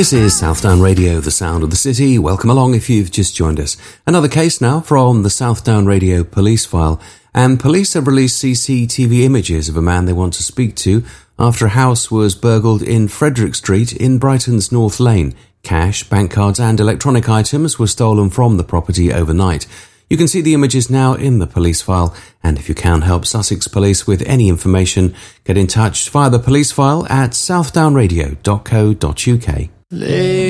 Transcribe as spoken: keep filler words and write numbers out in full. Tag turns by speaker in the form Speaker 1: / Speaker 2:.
Speaker 1: This is Southdown Radio, the sound of the city. Welcome along if you've just joined us. Another case now from the Southdown Radio police file. And police have released C C T V images of a man they want to speak to after a house was burgled in Frederick Street in Brighton's North Lane. Cash, bank cards and electronic items were stolen from the property overnight. You can see the images now in the police file, and if you can help Sussex Police with any information, get in touch via the police file at southdown radio dot co dot uk.